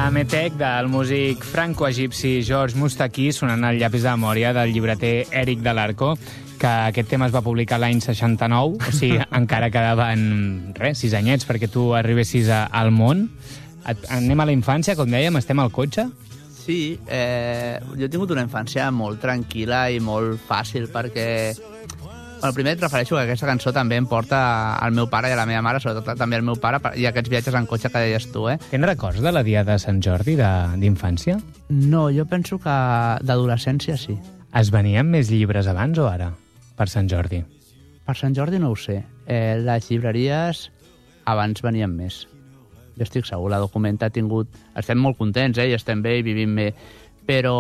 La Metec del músic franco-egipci George Moustaki sonant el llapis de memòria del llibreter Éric Delarco, que aquest tema es va publicar l'any 69, o sigui, encara quedaven 6 anyets perquè tu arribessis al món. Anem a la infància, com dèiem, estem al cotxe? Sí, jo he tingut una infància molt tranquil·la i molt fàcil perquè... Bueno, primer et refereixo que aquesta cançó també em porta al meu pare i a la meva mare, sobretot també al meu pare, i aquests viatges en cotxe que deies tu, Tens records de la Diada de Sant Jordi d'infància? No, jo penso que d'adolescència sí. Es venien més llibres abans o ara, per Sant Jordi? Per Sant Jordi no ho sé. Les llibreries abans venien més. Jo estic segur, la Documenta ha tingut... Estem molt contents, i estem bé i vivim bé, però...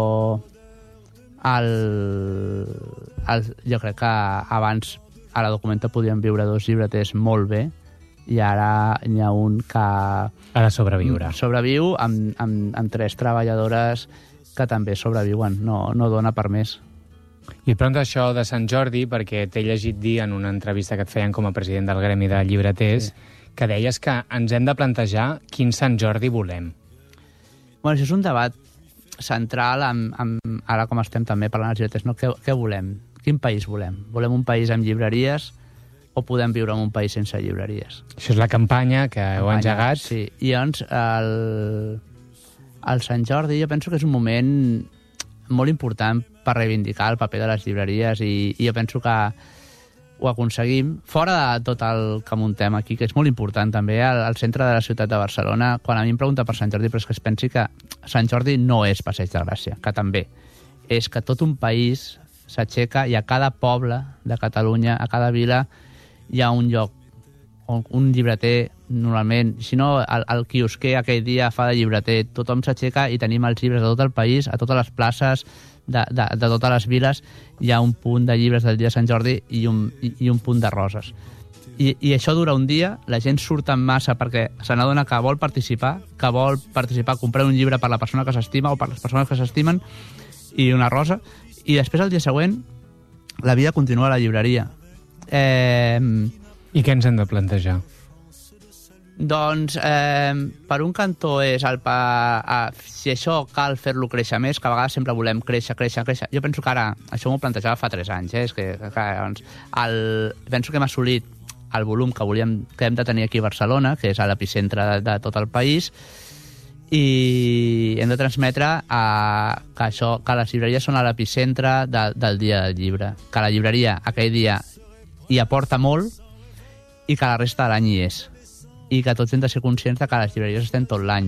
jo crec que abans a la Documenta podien viure 2 llibreters molt bé i ara n'hi ha un que... Ha de sobreviure. Sobreviu amb 3 treballadores que també sobreviuen, no dona per més. I pront això de Sant Jordi, perquè t'he llegit dir en una entrevista que et feien com a president del Gremi de Llibreters, que deies que ens hem de plantejar quin Sant Jordi volem. Bueno, això és un debat central, ara com estem també parlant dels llibreters, no? Què volem? Quin país volem? Volem un país amb llibreries o podem viure en un país sense llibreries? Això és la campanya que heu engegat. Sí, i llavors el Sant Jordi jo penso que és un moment molt important per reivindicar el paper de les llibreries i jo penso que ho aconseguim, fora de tot el que muntem aquí, que és molt important també, al centre de la ciutat de Barcelona, quan a mi em pregunta per Sant Jordi, però és que es pensi que Sant Jordi no és Passeig de Gràcia, que també. És que tot un país s'aixeca i a cada poble de Catalunya, a cada vila, hi ha un lloc on un llibreter, normalment, si no, el quiosquer aquell dia fa de llibreter, tothom s'aixeca i tenim els llibres de tot el país, a totes les places, de totes les viles hi ha un punt de llibres del dia de Sant Jordi i un punt de roses. I això dura un dia, la gent surt en massa perquè se n'adona que vol participar a comprar un llibre per la persona que s'estima o per les persones que s'estimen i una rosa, i després el dia següent la vida continua a la llibreria. I què ens hem de plantejar? Doncs, per un cantó és si això cal fer-lo créixer més, que a vegades sempre volem créixer. Jo penso que ara, això m'ho plantejava fa 3 anys, és que doncs, penso que hem assolit el volum que hem de tenir aquí a Barcelona, que és a l'epicentre de tot el país, i hem de transmetre que les llibreries són a l'epicentre del dia del llibre, que la llibreria aquell dia hi aporta molt i que la resta de l'any hi és, i que tots hem de ser conscients que les llibreries estem tot l'any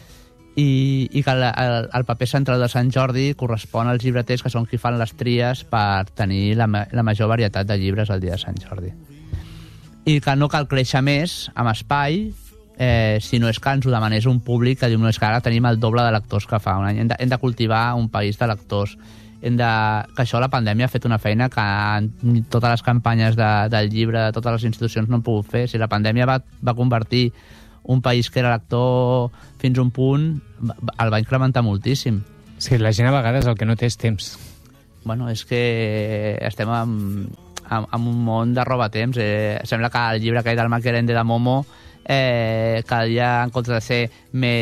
i que el paper central de Sant Jordi correspon als llibreters, que són qui fan les tries per tenir la major varietat de llibres el dia de Sant Jordi, i que no cal créixer més amb espai, si no és que ens ho demanés un públic que diu, no, és que ara tenim el doble de lectors que fa un any, hem de cultivar un país de lectors, que això la pandèmia ha fet una feina que totes les campanyes del llibre de totes les institucions no han pogut fer. Si la pandèmia va convertir un país que era lector fins a un punt, el va incrementar moltíssim. Sí, la gent a vegades el que no té és temps. Bueno, és que estem en un món de robatemps. Sembla que el llibre aquell del Maquerende de Momo cada dia, en comptes de ser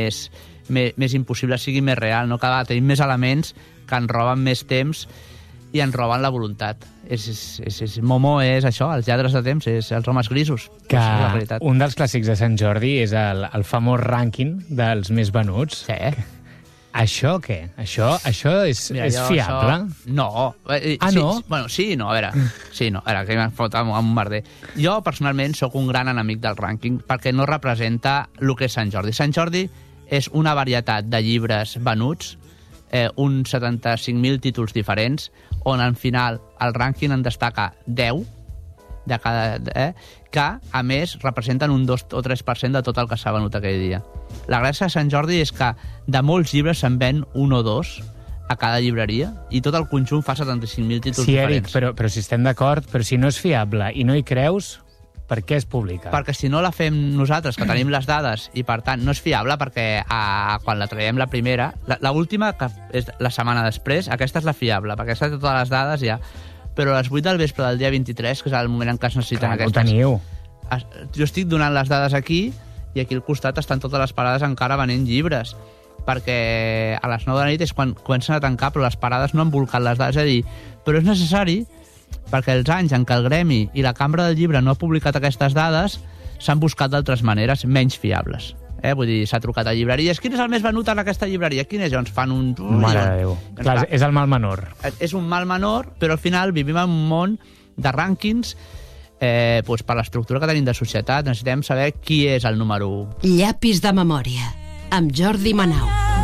més impossible, sigui més real, no? Cada vegada tenim més elements que ens roben més temps i ens roben la voluntat. Momo és això, els lladres de temps, és els homes grisos. Que un dels clàssics de Sant Jordi és el famós rànquing dels més venuts. Sí. Això què? Això és fiable? Això... No. No? Bueno, sí, no, a veure. Sí, no, a veure, que m'ha fot amb un merder. Jo, personalment, sóc un gran enemic del rànquing perquè no representa el que és Sant Jordi. Sant Jordi és una varietat de llibres venuts, uns 75.000 títols diferents, on al final el rànquing en destaca 10 de cada, que a més representen un 2 o 3% de tot el que s'ha venut aquell dia. La gràcia de Sant Jordi és que de molts llibres se'n ven 1 o 2 a cada llibreria i tot el conjunt fa 75.000 títols diferents. Sí, Eric, però si estem d'acord, però si no és fiable i no hi creus, per què es publica? Perquè si no la fem nosaltres, que tenim les dades, i per tant no és fiable, perquè quan la traiem la primera, l'última, que és la setmana després, aquesta és la fiable, perquè aquesta té totes les dades ja, però a les 8 del vespre del dia 23, que és el moment en què es necessiten aquestes... Ho teniu. Jo estic donant les dades aquí i aquí al costat estan totes les parades encara venent llibres, perquè a les 9 de la nit és quan comencen a tancar, però les parades no han volcat les dades. És a dir, però és necessari perquè els anys en què el Gremi i la Cambra del Llibre no ha publicat aquestes dades s'han buscat d'altres maneres menys fiables. Vull dir, s'ha trucat a llibreries. Quin és el més venut en aquesta llibreria? Quin és? Ens fan un... Mare de Déu. Clar, és el mal menor. És un mal menor, però al final vivim en un món de rànquings. Per l'estructura que tenim de societat necessitem saber qui és el número 1. Llapis de memòria, amb Jordi Manau.